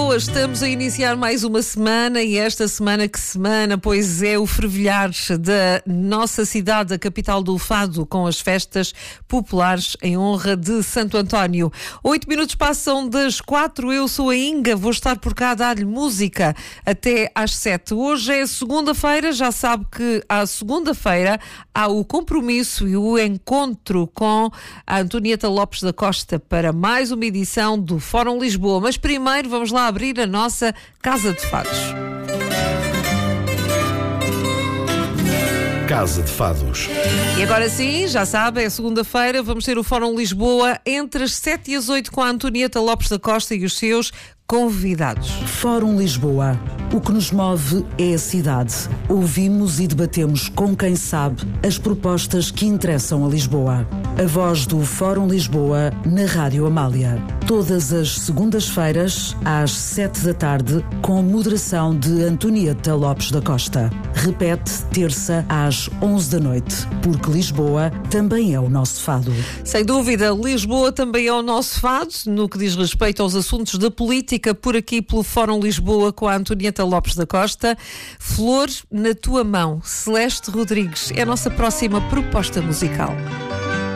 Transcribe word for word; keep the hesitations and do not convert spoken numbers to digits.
Lisboa, estamos a iniciar mais uma semana e esta semana, que semana, pois é o fervilhar da nossa cidade, a capital do Fado, com as festas populares em honra de Santo António. Oito minutos passam das quatro, eu sou a Inga, vou estar por cá a dar-lhe música até às sete. Hoje é segunda-feira, já sabe que à segunda-feira há o compromisso e o encontro com a Antonieta Lopes da Costa para mais uma edição do Fórum Lisboa. Mas primeiro vamos lá abrir a nossa Casa de Fados. Casa de Fados. E agora sim, já sabe, é segunda-feira, vamos ter o Fórum Lisboa entre as sete e as oito com a Antonieta Lopes da Costa e os seus convidados. Fórum Lisboa. O que nos move é a cidade. Ouvimos e debatemos com quem sabe as propostas que interessam a Lisboa. A voz do Fórum Lisboa na Rádio Amália. Todas as segundas-feiras, às sete da tarde, com moderação de Antonieta Lopes da Costa. Repete terça às onze da noite, porque Lisboa também é o nosso fado. Sem dúvida, Lisboa também é o nosso fado, no que diz respeito aos assuntos da política, por aqui pelo Fórum Lisboa com a Antonieta Lopes da Costa. Flor na tua mão, Celeste Rodrigues, é a nossa próxima proposta musical.